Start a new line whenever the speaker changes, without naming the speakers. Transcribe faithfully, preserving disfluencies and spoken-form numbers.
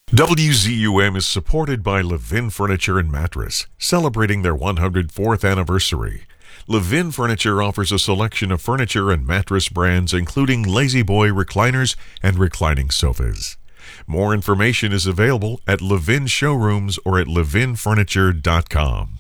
W Z U M is supported by Levin Furniture and Mattress, celebrating their one hundred fourth anniversary. Levin Furniture offers a selection of furniture and mattress brands, including La-Z-Boy recliners and reclining sofas. More information is available at Levin Showrooms or at levin furniture dot com.